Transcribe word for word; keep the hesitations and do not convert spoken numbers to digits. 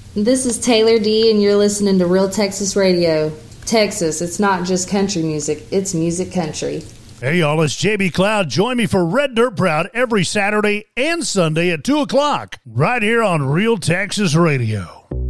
This is Taylor D, and you're listening to Real Texas Radio. Texas, it's not just country music, it's music country. Hey, y'all, it's J B Cloud. Join me for Red Dirt Proud every Saturday and Sunday at two o'clock, right here on Real Texas Radio.